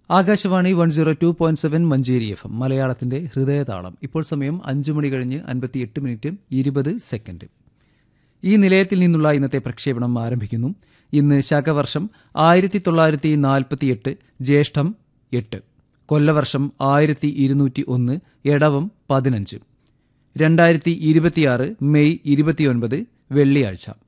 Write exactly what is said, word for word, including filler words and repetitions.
Akashvani one zero two point seven Manjeri F M മലയാളത്തിന്റെ ഹൃദയതാളം. ഇപ്പോൾ സമയം അഞ്ചു മണി കഴിഞ്ഞ് അൻപത്തിയെട്ട് മിനിറ്റ് ഇരുപത് സെക്കൻഡ്. ഈ നിലയത്തിൽ നിന്നുള്ള ഇന്നത്തെ പ്രക്ഷേപണം ആരംഭിക്കുന്നു. ഇന്ന് ശകവർഷം ആയിരത്തി തൊള്ളായിരത്തി നാൽപ്പത്തിയെട്ട് ജ്യേഷ്ഠം എട്ട്, കൊല്ലവർഷം ആയിരത്തി ഇരുന്നൂറ്റി ഒന്ന്, എടവം പതിനഞ്ച്, രണ്ടായിരത്തി ഇരുപത്തിയാറ് മെയ് ഇരുപത്തിയൊൻപത് വെള്ളിയാഴ്ച.